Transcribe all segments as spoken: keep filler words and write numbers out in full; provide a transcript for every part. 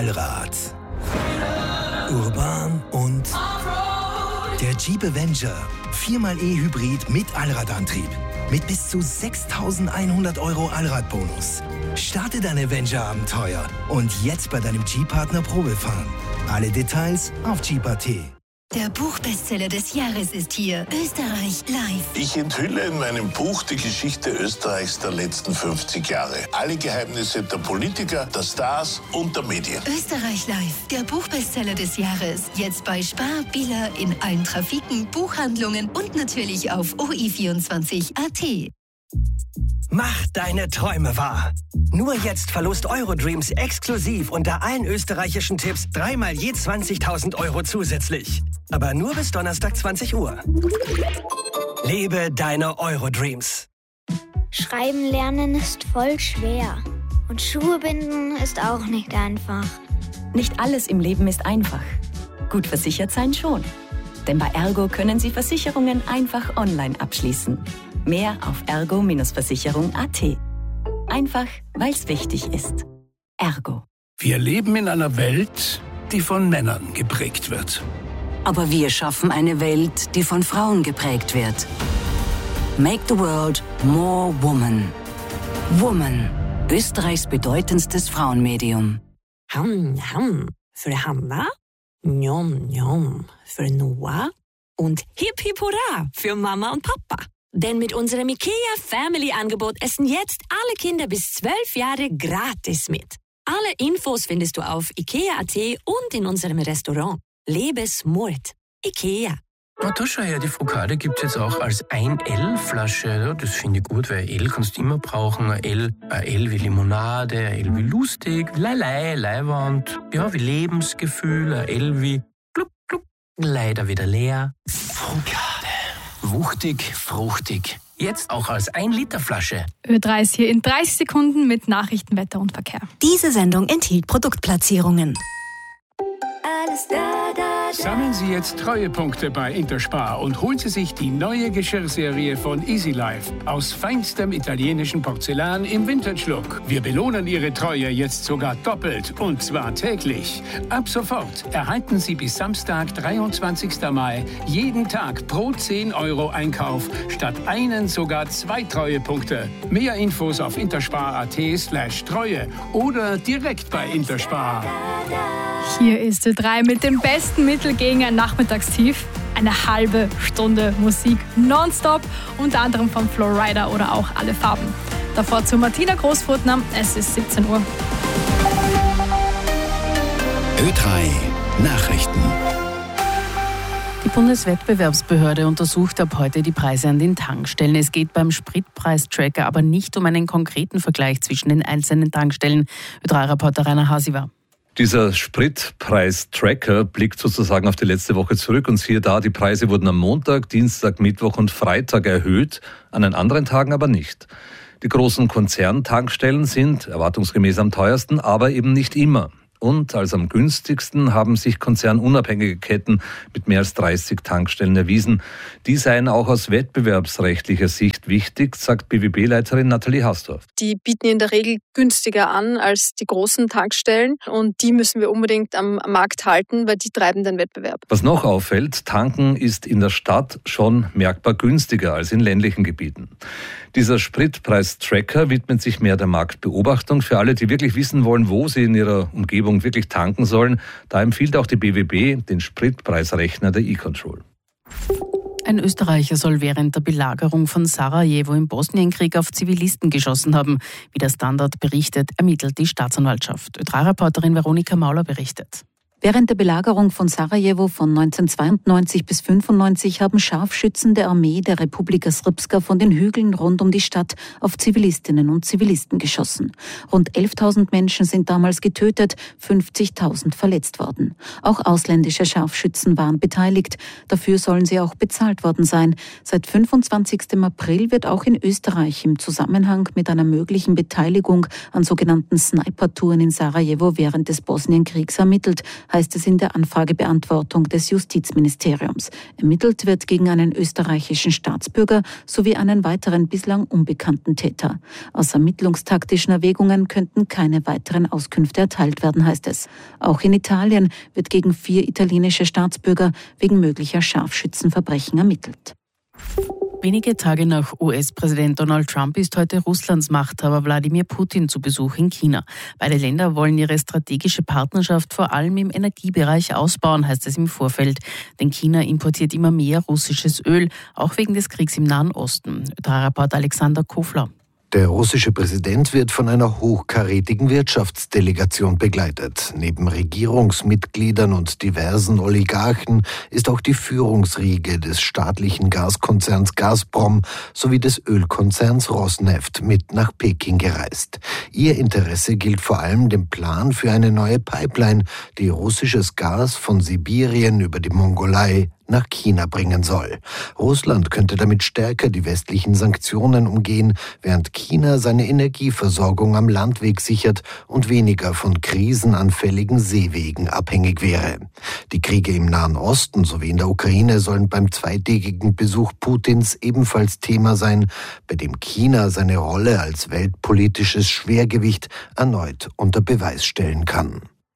Allrad. Urban und der Jeep Avenger. viermal E-Hybrid mit Allradantrieb. Mit bis zu sechstausendeinhundert Euro Allradbonus. Starte dein Avenger-Abenteuer und jetzt bei deinem Jeep-Partner Probe fahren. Alle Details auf jeep punkt a t. Der Buchbestseller des Jahres ist hier. Österreich live. Ich enthülle in meinem Buch die Geschichte Österreichs der letzten fünfzig Jahre. Alle Geheimnisse der Politiker, der Stars und der Medien. Österreich live. Der Buchbestseller des Jahres. Jetzt bei Spar, Billa, in allen Trafiken, Buchhandlungen und natürlich auf o i vierundzwanzig punkt a t. Mach deine Träume wahr. Nur jetzt Verlust Eurodreams exklusiv unter allen österreichischen Tipps dreimal je zwanzigtausend Euro zusätzlich. Aber nur bis Donnerstag zwanzig Uhr. Lebe deine Eurodreams. Schreiben lernen ist voll schwer. Und Schuhe binden ist auch nicht einfach. Nicht alles im Leben ist einfach. Gut versichert sein schon. Denn bei Ergo können Sie Versicherungen einfach online abschließen. Mehr auf ergo Versicherung punkt a t. Einfach, weil es wichtig ist. Ergo. Wir leben in einer Welt, die von Männern geprägt wird. Aber wir schaffen eine Welt, die von Frauen geprägt wird. Make the world more woman. Woman. Österreichs bedeutendstes Frauenmedium. Ham, ham. Für Hanna. Njom, njom. Für Noah. Und hip, hip, hurra für Mama und Papa. Denn mit unserem IKEA Family-Angebot essen jetzt alle Kinder bis zwölf Jahre gratis mit. Alle Infos findest du auf ikea punkt a t und in unserem Restaurant. Lebe smart. IKEA. Na, da schau her, die Focaccia gibt es jetzt auch als ein L-Flasche. Ja, das finde ich gut, weil L kannst du immer brauchen. Ein L, ein L wie Limonade, ein L wie lustig, Leilei, Leiwand, ja, wie Lebensgefühl, ein L wie gluck, gluck, leider wieder leer. Focaccia. Wuchtig, fruchtig. Jetzt auch als ein Liter Flasche. Ö drei ist hier in dreißig Sekunden mit Nachrichten, Wetter und Verkehr. Diese Sendung enthielt Produktplatzierungen. Alles da, da, da. Sammeln Sie jetzt Treuepunkte bei Interspar und holen Sie sich die neue Geschirrserie von Easy Life aus feinstem italienischen Porzellan im Vintage-Look. Wir belohnen Ihre Treue jetzt sogar doppelt und zwar täglich. Ab sofort erhalten Sie bis Samstag, dreiundzwanzigsten Mai, jeden Tag pro zehn Euro Einkauf statt einen sogar zwei Treuepunkte. Mehr Infos auf interspar punkt a t slash Treue oder direkt bei Interspar. Hier ist Ö drei mit dem besten Mittel gegen ein Nachmittagstief. Eine halbe Stunde Musik nonstop, unter anderem von Flowrider oder auch Alle Farben. Davor zu Martina Großfurtner, es ist siebzehn Uhr. Ö drei Nachrichten. Die Bundeswettbewerbsbehörde untersucht ab heute die Preise an den Tankstellen. Es geht beim Spritpreistracker aber nicht um einen konkreten Vergleich zwischen den einzelnen Tankstellen. Ö drei Reporter Rainer Hasi war. Dieser Spritpreistracker blickt sozusagen auf die letzte Woche zurück und siehe da, die Preise wurden am Montag, Dienstag, Mittwoch und Freitag erhöht, an den anderen Tagen aber nicht. Die großen Konzerntankstellen sind erwartungsgemäß am teuersten, aber eben nicht immer. Und als am günstigsten haben sich konzernunabhängige Ketten mit mehr als dreißig Tankstellen erwiesen. Die seien auch aus wettbewerbsrechtlicher Sicht wichtig, sagt B W B-Leiterin Nathalie Hasdorf. Die bieten in der Regel günstiger an als die großen Tankstellen und die müssen wir unbedingt am Markt halten, weil die treiben den Wettbewerb. Was noch auffällt, tanken ist in der Stadt schon merkbar günstiger als in ländlichen Gebieten. Dieser Spritpreistracker widmet sich mehr der Marktbeobachtung. Für alle, die wirklich wissen wollen, wo sie in ihrer Umgebung wirklich tanken sollen, da empfiehlt auch die B W B den Spritpreisrechner der e-Control. Ein Österreicher soll während der Belagerung von Sarajevo im Bosnienkrieg auf Zivilisten geschossen haben. Wie der Standard berichtet, ermittelt die Staatsanwaltschaft. Ö drei Reporterin Veronika Mauler berichtet. Während der Belagerung von Sarajevo von neunzehnhundertzweiundneunzig bis fünfundneunzig haben Scharfschützen der Armee der Republika Srpska von den Hügeln rund um die Stadt auf Zivilistinnen und Zivilisten geschossen. Rund elftausend Menschen sind damals getötet, fünfzigtausend verletzt worden. Auch ausländische Scharfschützen waren beteiligt. Dafür sollen sie auch bezahlt worden sein. Seit fünfundzwanzigsten April wird auch in Österreich im Zusammenhang mit einer möglichen Beteiligung an sogenannten Sniper-Touren in Sarajevo während des Bosnienkriegs ermittelt, heißt es in der Anfragebeantwortung des Justizministeriums. Ermittelt wird gegen einen österreichischen Staatsbürger sowie einen weiteren bislang unbekannten Täter. Aus ermittlungstaktischen Erwägungen könnten keine weiteren Auskünfte erteilt werden, heißt es. Auch in Italien wird gegen vier italienische Staatsbürger wegen möglicher Scharfschützenverbrechen ermittelt. Wenige Tage nach U S-Präsident Donald Trump ist heute Russlands Machthaber Wladimir Putin zu Besuch in China. Beide Länder wollen ihre strategische Partnerschaft vor allem im Energiebereich ausbauen, heißt es im Vorfeld. Denn China importiert immer mehr russisches Öl, auch wegen des Kriegs im Nahen Osten. Reporter Alexander Kofler. Der russische Präsident wird von einer hochkarätigen Wirtschaftsdelegation begleitet. Neben Regierungsmitgliedern und diversen Oligarchen ist auch die Führungsriege des staatlichen Gaskonzerns Gazprom sowie des Ölkonzerns Rosneft mit nach Peking gereist. Ihr Interesse gilt vor allem dem Plan für eine neue Pipeline, die russisches Gas von Sibirien über die Mongolei nach China bringen soll. Russland könnte damit stärker die westlichen Sanktionen umgehen, während China seine Energieversorgung am Landweg sichert und weniger von krisenanfälligen Seewegen abhängig wäre. Die Kriege im Nahen Osten sowie in der Ukraine sollen beim zweitägigen Besuch Putins ebenfalls Thema sein, bei dem China seine Rolle als weltpolitisches Schwergewicht erneut unter Beweis stellen kann.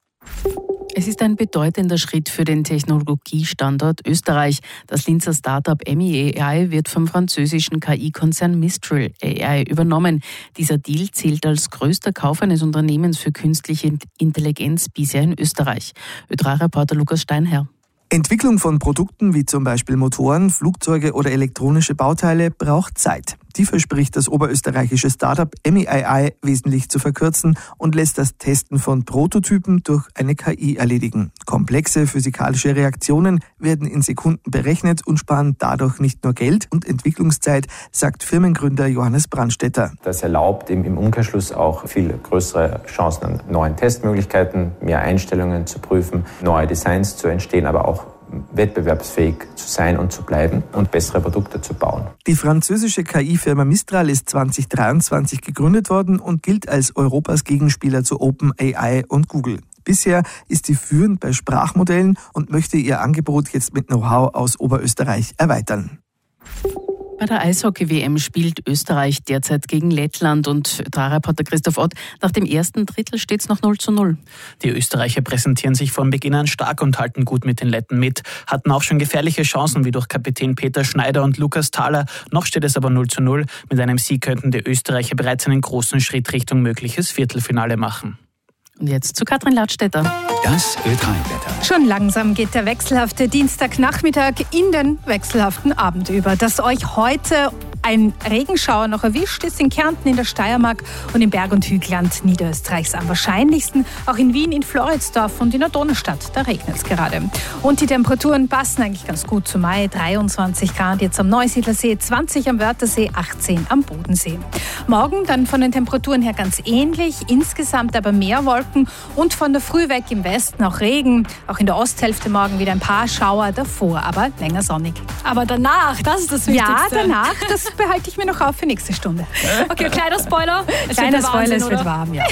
Es ist ein bedeutender Schritt für den Technologiestandort Österreich. Das Linzer Startup M I A I wird vom französischen K I-Konzern Mistral A I übernommen. Dieser Deal zählt als größter Kauf eines Unternehmens für künstliche Intelligenz bisher in Österreich. Ö drei Reporter Lukas Steinherr. Entwicklung von Produkten wie zum Beispiel Motoren, Flugzeuge oder elektronische Bauteile braucht Zeit. Die verspricht das oberösterreichische Startup M I A I wesentlich zu verkürzen und lässt das Testen von Prototypen durch eine K I erledigen. Komplexe physikalische Reaktionen werden in Sekunden berechnet und sparen dadurch nicht nur Geld und Entwicklungszeit, sagt Firmengründer Johannes Brandstetter. Das erlaubt im Umkehrschluss auch viel größere Chancen an neuen Testmöglichkeiten, mehr Einstellungen zu prüfen, neue Designs zu entstehen, aber auch wettbewerbsfähig zu sein und zu bleiben und bessere Produkte zu bauen. Die französische K I-Firma Mistral ist zwanzig dreiundzwanzig gegründet worden und gilt als Europas Gegenspieler zu OpenAI und Google. Bisher ist sie führend bei Sprachmodellen und möchte ihr Angebot jetzt mit Know-how aus Oberösterreich erweitern. Bei der Eishockey-W M spielt Österreich derzeit gegen Lettland und Reporter Christoph Ott. Nach dem ersten Drittel steht es noch null zu null. Die Österreicher präsentieren sich von Beginn an stark und halten gut mit den Letten mit. Hatten auch schon gefährliche Chancen wie durch Kapitän Peter Schneider und Lukas Thaler. Noch steht es aber null zu null. Mit einem Sieg könnten die Österreicher bereits einen großen Schritt Richtung mögliches Viertelfinale machen. Und jetzt zu Katrin Ladstätter. Das Ö drei Wetter. Schon langsam geht der wechselhafte Dienstagnachmittag in den wechselhaften Abend über. Dass euch heute ein Regenschauer noch erwischt, ist in Kärnten, in der Steiermark und im Berg- und Hügelland Niederösterreichs am wahrscheinlichsten. Auch in Wien, in Floridsdorf und in der Donaustadt, da regnet es gerade. Und die Temperaturen passen eigentlich ganz gut zum Mai. dreiundzwanzig Grad jetzt am Neusiedlersee, zwanzig am Wörthersee, achtzehn am Bodensee. Morgen dann von den Temperaturen her ganz ähnlich, insgesamt aber mehr Wolken und von der Früh weg im Westen auch Regen. Auch in der Osthälfte morgen wieder ein paar Schauer, davor aber länger sonnig. Aber danach, das ist das Wichtigste. Ja, danach, das behalte ich mir noch auf für nächste Stunde. Okay, kleiner Spoiler. Es kleiner wird Spoiler, Wahnsinn, es wird oder? warm, ja.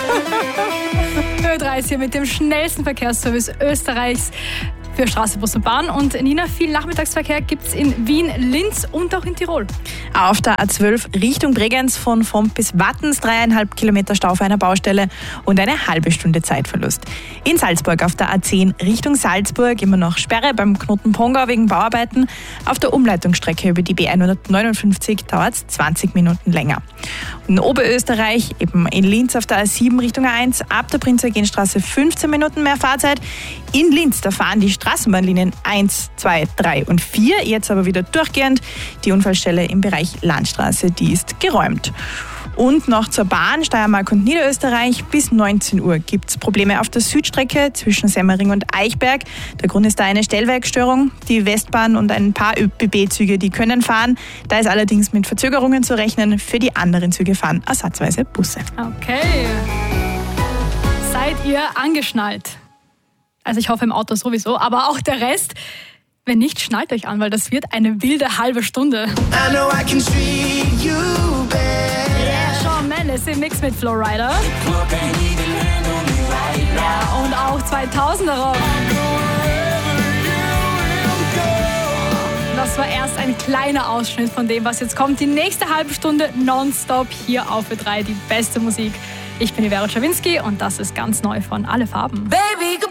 Ö drei ist hier mit dem schnellsten Verkehrsservice Österreichs für Straße, Bus und Bahn. Und Nina, viel Nachmittagsverkehr gibt es in Wien, Linz und auch in Tirol. Auf der A zwölf Richtung Bregenz von Fomp bis Wattens dreieinhalb Kilometer Stau auf einer Baustelle und eine halbe Stunde Zeitverlust. In Salzburg auf der A zehn Richtung Salzburg immer noch Sperre beim Knoten Pongau wegen Bauarbeiten. Auf der Umleitungsstrecke über die B hundertneunundfünfzig dauert es zwanzig Minuten länger. Und in Oberösterreich, eben in Linz auf der A sieben Richtung A eins, ab der Prinz-Eugen-Straße fünfzehn Minuten mehr Fahrzeit. In Linz, da fahren die Straßenbahnlinien eins, zwei, drei und vier, jetzt aber wieder durchgehend. Die Unfallstelle im Bereich Landstraße, die ist geräumt. Und noch zur Bahn, Steiermark und Niederösterreich. Bis neunzehn Uhr gibt es Probleme auf der Südstrecke zwischen Semmering und Eichberg. Der Grund ist da eine Stellwerkstörung. Die Westbahn und ein paar ÖBB-Züge, die können fahren. Da ist allerdings mit Verzögerungen zu rechnen. Für die anderen Züge fahren ersatzweise Busse. Okay. Seid ihr angeschnallt? Also ich hoffe im Auto sowieso, aber auch der Rest. Wenn nicht, schnallt euch an, weil das wird eine wilde halbe Stunde. I know I can treat you better. Yeah, Shawn Mendes im Mix mit Flowrider. Ja, und auch zwei zweitausender Rock. Das war erst ein kleiner Ausschnitt von dem, was jetzt kommt. Die nächste halbe Stunde nonstop hier auf Ö drei, die beste Musik. Ich bin die Vera Czawinski und das ist ganz neu von Alle Farben. Baby,